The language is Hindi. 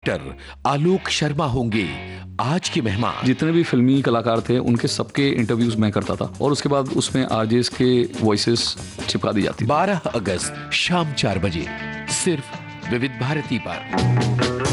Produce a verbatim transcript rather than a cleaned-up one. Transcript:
डायरेक्टर आलोक शर्मा होंगे आज के मेहमान। जितने भी फिल्मी कलाकार थे उनके सबके इंटरव्यूज मैं करता था और उसके बाद उसमें आरजेस के वॉइसेस चिपका दी जाती थी। बारह अगस्त शाम चार बजे सिर्फ विविध भारती पर।